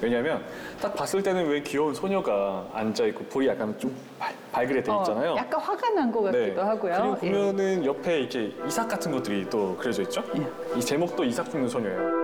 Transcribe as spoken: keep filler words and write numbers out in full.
왜냐하면 딱 봤을 때는 왜 귀여운 소녀가 앉아 있고 볼이 약간 좀 발, 발그레 돼 있잖아요. 어, 약간 화가 난 것 같기도 하고요. 그리고 보면은 옆에 이렇게 이삭 같은 것들이 또 그려져 있죠. 예. 이 제목도 이삭 죽는 소녀예요.